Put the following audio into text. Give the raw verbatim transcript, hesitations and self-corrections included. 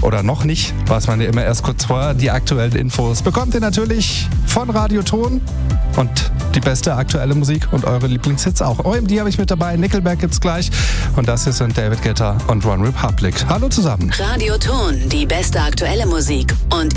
oder noch nicht, weiß man ja immer erst kurz vorher. Die aktuellen Infos bekommt ihr natürlich von Radioton und die beste aktuelle Musik und eure Lieblingshits auch. O M D habe ich mit dabei, Nickelback gibt's gleich und das hier sind David Guetta und One Republic. Hallo zusammen. Radioton, die beste aktuelle Musik und